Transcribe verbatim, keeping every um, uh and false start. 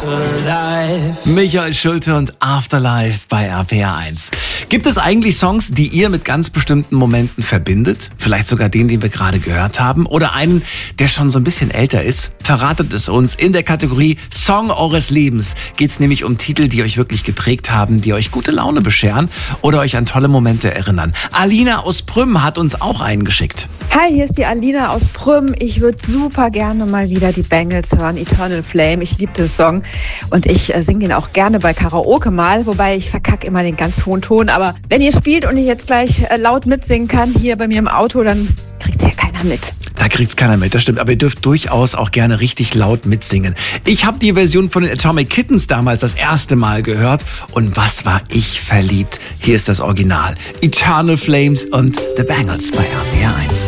Michael Schulte und Afterlife bei R P R eins. Gibt es eigentlich Songs, die ihr mit ganz bestimmten Momenten verbindet? Vielleicht sogar den, den wir gerade gehört haben? Oder einen, der schon so ein bisschen älter ist? Verratet es uns. In der Kategorie Song eures Lebens geht es nämlich um Titel, die euch wirklich geprägt haben, die euch gute Laune bescheren oder euch an tolle Momente erinnern. Alina aus Prüm hat uns auch einen geschickt. Hi, hier ist die Alina aus Prüm. Ich würde super gerne mal wieder die Bangles hören, Eternal Flame. Ich liebe den Song und ich äh, singe den auch gerne bei Karaoke mal, wobei ich verkacke immer den ganz hohen Ton. Aber wenn ihr spielt und ich jetzt gleich äh, laut mitsingen kann hier bei mir im Auto, dann kriegt's ja keiner mit. Da kriegt's keiner mit, das stimmt. Aber ihr dürft durchaus auch gerne richtig laut mitsingen. Ich habe die Version von den Atomic Kittens damals das erste Mal gehört. Und was war ich verliebt? Hier ist das Original. Eternal Flames und The Bangles bei R P R eins.